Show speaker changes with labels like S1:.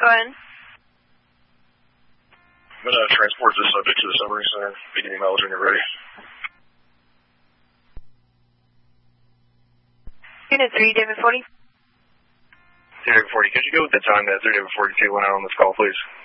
S1: Go ahead.
S2: I'm going to transport this subject to the submarine center. Beginning mileage when you're ready.
S1: Unit 3, David 40.
S2: David 40, could you go with the time that 3 David 42 went out on this call, please?